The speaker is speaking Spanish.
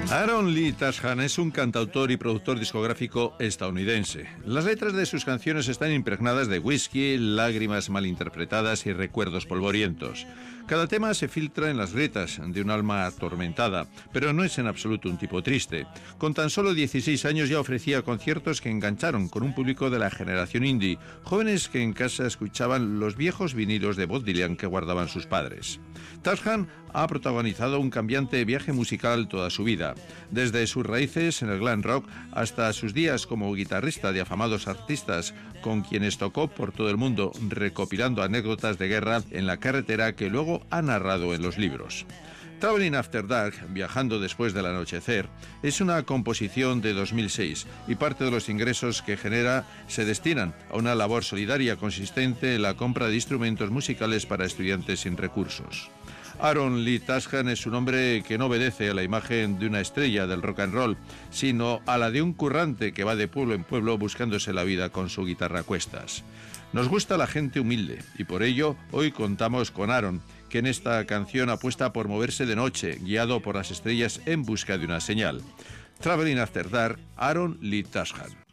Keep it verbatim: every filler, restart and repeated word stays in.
Aaron Lee Tasjan es un cantautor y productor discográfico estadounidense. Las letras de sus canciones están impregnadas de whisky, lágrimas malinterpretadas y recuerdos polvorientos. Cada tema se filtra en las grietas de un alma atormentada, pero no es en absoluto un tipo triste. Con tan solo dieciséis años ya ofrecía conciertos que engancharon con un público de la generación indie, jóvenes que en casa escuchaban los viejos vinilos de Bob Dylan que guardaban sus padres. Tasjan ha protagonizado un cambiante viaje musical toda su vida, desde sus raíces en el glam rock hasta sus días como guitarrista de afamados artistas con quienes tocó por todo el mundo, recopilando anécdotas de guerra en la carretera que luego ha narrado en los libros. Traveling After Dark, Viajando después del anochecer, es una composición de dos mil seis y parte de los ingresos que genera se destinan a una labor solidaria consistente en la compra de instrumentos musicales para estudiantes sin recursos. Aaron Lee Tasjan es un hombre que no obedece a la imagen de una estrella del rock and roll, sino a la de un currante que va de pueblo en pueblo buscándose la vida con su guitarra a cuestas. Nos gusta la gente humilde y por ello hoy contamos con Aaron, que en esta canción apuesta por moverse de noche, guiado por las estrellas en busca de una señal. Traveling After Dark, Aaron Lee Tasjan.